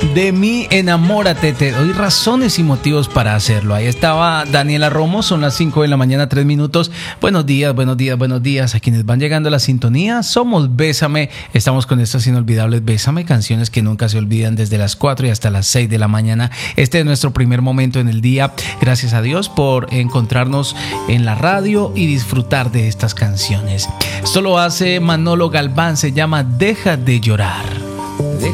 De mí enamórate, te doy razones y motivos para hacerlo. Ahí estaba Daniela Romo, son las 5 de la mañana, 3 minutos. Buenos días, buenos días, buenos días a quienes van llegando a la sintonía. Somos Bésame, estamos con estas inolvidables Bésame, canciones que nunca se olvidan desde las 4 y hasta las 6 de la mañana. Este es nuestro primer momento en el día. Gracias a Dios por encontrarnos en la radio y disfrutar de estas canciones. Esto lo hace Manolo Galván, se llama Deja de llorar.